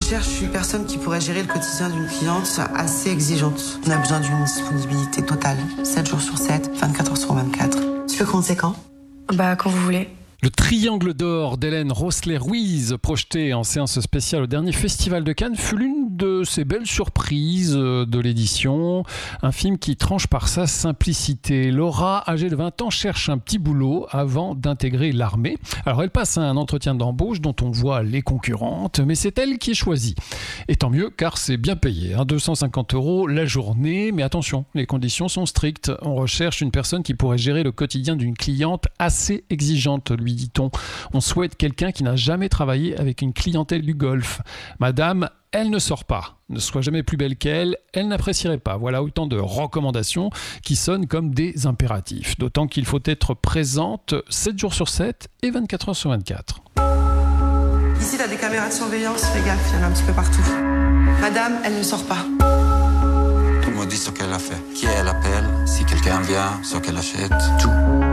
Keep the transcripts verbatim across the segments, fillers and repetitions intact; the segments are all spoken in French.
recherche une personne qui pourrait gérer le quotidien d'une cliente assez exigeante. On a besoin d'une disponibilité totale, sept jours sur sept, vingt-quatre heures sur vingt-quatre. Tu veux qu'on sait quand ? Bah, quand vous voulez. Le Triangle d'or d'Hélène Rossler-Ruiz, projeté en séance spéciale au dernier Festival de Cannes, fut l'une de ces belles surprises de l'édition. Un film qui tranche par sa simplicité. Laura, âgée de vingt ans, cherche un petit boulot avant d'intégrer l'armée. Alors elle passe à un entretien d'embauche dont on voit les concurrentes, mais c'est elle qui est choisie. Et tant mieux, car c'est bien payé. Hein, deux cent cinquante euros la journée, mais attention, les conditions sont strictes. On recherche une personne qui pourrait gérer le quotidien d'une cliente assez exigeante, lui dit-on. On souhaite quelqu'un qui n'a jamais travaillé avec une clientèle du Golfe. Madame, elle ne sort pas. Ne soit jamais plus belle qu'elle, elle n'apprécierait pas. Voilà autant de recommandations qui sonnent comme des impératifs. D'autant qu'il faut être présente sept jours sur sept et vingt-quatre heures sur vingt-quatre. Ici, t'as des caméras de surveillance, fais gaffe, il y en a un petit peu partout. Madame, elle ne sort pas. Tout me dit ce qu'elle a fait. Qui elle appelle, si quelqu'un vient, ce qu'elle achète, tout.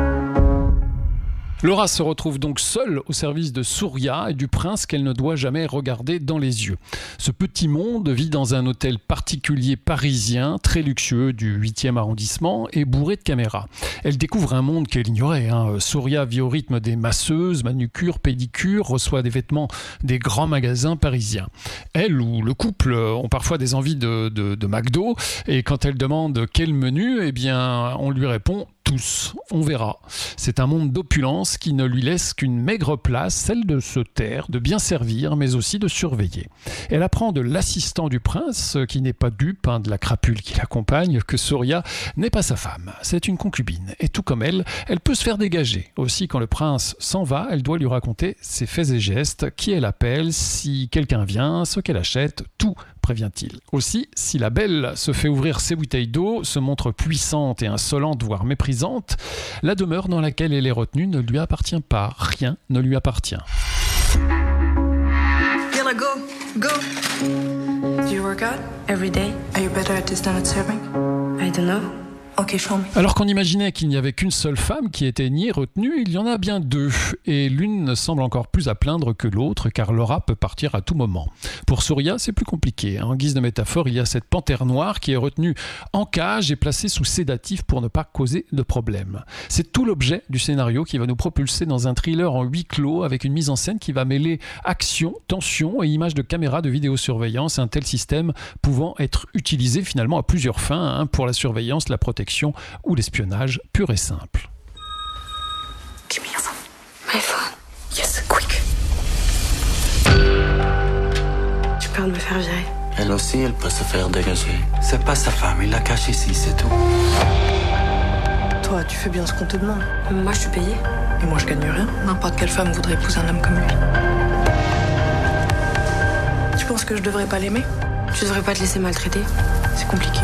Laura se retrouve donc seule au service de Surya et du prince qu'elle ne doit jamais regarder dans les yeux. Ce petit monde vit dans un hôtel particulier parisien, très luxueux du huitième arrondissement et bourré de caméras. Elle découvre un monde qu'elle ignorait. Hein. Surya vit au rythme des masseuses, manucures, pédicures, reçoit des vêtements des grands magasins parisiens. Elle ou le couple ont parfois des envies de, de, de McDo et quand elle demande quel menu, eh bien, on lui répond tous, on verra. C'est un monde d'opulence qui ne lui laisse qu'une maigre place, celle de se taire, de bien servir, mais aussi de surveiller. Elle apprend de l'assistant du prince, qui n'est pas dupe hein, de la crapule qui l'accompagne, que Surya n'est pas sa femme. C'est une concubine. Et tout comme elle, elle peut se faire dégager. Aussi, quand le prince s'en va, elle doit lui raconter ses faits et gestes, qui elle appelle, si quelqu'un vient, ce qu'elle achète, tout prévient-il. Aussi, si la belle se fait ouvrir ses bouteilles d'eau, se montre puissante et insolente, voire méprisante, la demeure dans laquelle elle est retenue ne lui appartient pas. Rien ne lui appartient. Yalla, go, go. Do you work out every day? Are you better at this than at serving? I don't know. Okay, show me. Alors qu'on imaginait qu'il n'y avait qu'une seule femme qui était niée retenue, il y en a bien deux. Et l'une semble encore plus à plaindre que l'autre, car Laura peut partir à tout moment. Pour Surya, c'est plus compliqué. En guise de métaphore, il y a cette panthère noire qui est retenue en cage et placée sous sédatif pour ne pas causer de problème. C'est tout l'objet du scénario qui va nous propulser dans un thriller en huis clos avec une mise en scène qui va mêler action, tension et images de caméras de vidéosurveillance, un tel système pouvant être utilisé finalement à plusieurs fins, hein, pour la surveillance, la protection ou l'espionnage pur et simple. Give me your phone. My phone. Yes, quick. J'ai peur de me faire virer. Elle aussi, elle peut se faire dégager. C'est pas sa femme, il la cache ici, c'est tout. Toi, tu fais bien ce qu'on te demande. Moi, je suis payée. Et moi, je gagne rien. N'importe quelle femme voudrait épouser un homme comme lui. Tu penses que je devrais pas l'aimer? Tu devrais pas te laisser maltraiter. C'est compliqué.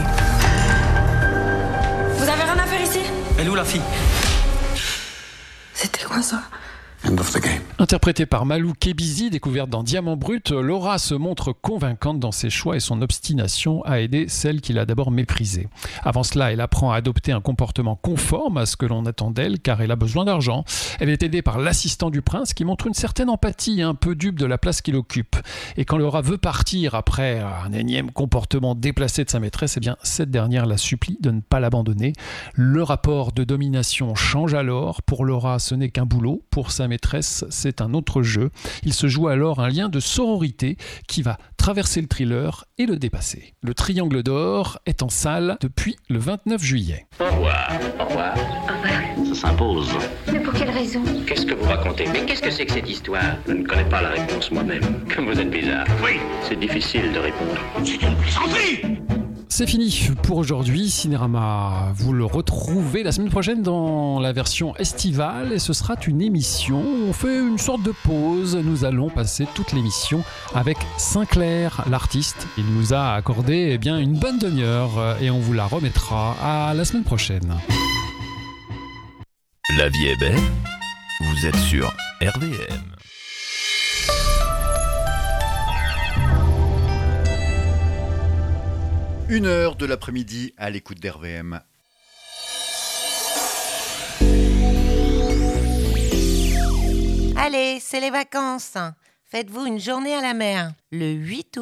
Vous avez rien à faire ici? Elle est où la fille? C'était quoi ça? End of the game. Interprétée par Malou Kebizi, découverte dans Diamant Brut, Laura se montre convaincante dans ses choix et son obstination à aider celle qu'il a d'abord méprisée. Avant cela, elle apprend à adopter un comportement conforme à ce que l'on attend d'elle, car elle a besoin d'argent. Elle est aidée par l'assistant du prince qui montre une certaine empathie, un peu dupe de la place qu'il occupe. Et quand Laura veut partir après un énième comportement déplacé de sa maîtresse, eh bien, cette dernière la supplie de ne pas l'abandonner. Le rapport de domination change alors. Pour Laura, ce n'est qu'un boulot. Pour sa maîtresse, c'est un autre jeu. Il se joue alors un lien de sororité qui va traverser le thriller et le dépasser. Le Triangle d'or est en salle depuis le vingt-neuf juillet. Au revoir. Au revoir. Au revoir. Ça s'impose. Mais pour quelle raison? Qu'est-ce que vous racontez? Mais qu'est-ce que c'est que cette histoire? Je ne connais pas la réponse moi-même. Comme vous êtes bizarre. Oui. C'est difficile de répondre. C'est une plaisanterie! C'est fini pour aujourd'hui. Cinérama, vous le retrouvez la semaine prochaine dans la version estivale et ce sera une émission. On fait une sorte de pause. Nous allons passer toute l'émission avec Sinclair, l'artiste. Il nous a accordé eh bien, une bonne demi-heure et on vous la remettra à la semaine prochaine. La vie est belle. Vous êtes sur R V M. Une heure de l'après-midi à l'écoute d'R V M. Allez, c'est les vacances. Faites-vous une journée à la mer. Le huit août.